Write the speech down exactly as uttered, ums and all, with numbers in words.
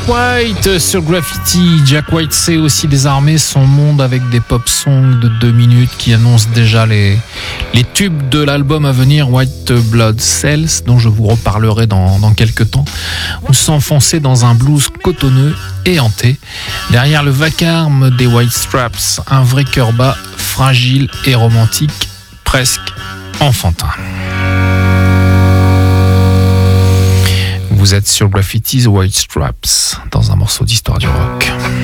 White sur Graffiti. Jack White sait aussi désarmer son monde avec des pop songs de deux minutes qui annoncent déjà les, les tubes de l'album à venir, White Blood Cells, dont je vous reparlerai dans, dans quelques temps, ou s'enfoncer dans un blues cotonneux et hanté. Derrière le vacarme des White Straps, un vrai cœur bas, fragile et romantique, presque enfantin. Vous êtes sur Graffiti's White Straps, dans un morceau d'histoire du rock.